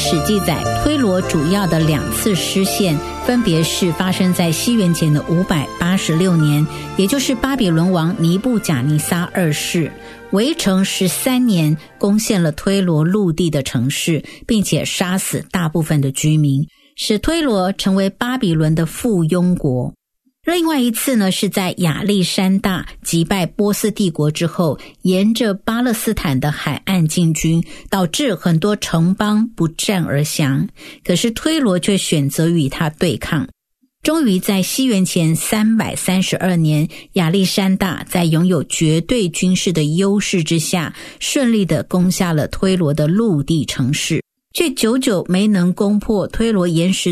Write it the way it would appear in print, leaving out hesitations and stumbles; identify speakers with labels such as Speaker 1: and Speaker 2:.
Speaker 1: 史记载，推罗主要的2次失陷，分别是发生在西元前的586年，也就是巴比伦王尼布甲尼撒2世围城13年，攻陷了推罗陆地的城市，并且杀死大部分的居民，使推罗成为巴比伦的附庸国。另外一次呢，是在亚历山大击败波斯帝国之后，沿着巴勒斯坦的海岸进军，导致很多城邦不战而降，可是推罗却选择与他对抗。终于在西元前332年，亚历山大在拥有绝对军事的优势之下，顺利地攻下了推罗的陆地城市，却久久没能攻破推罗岩石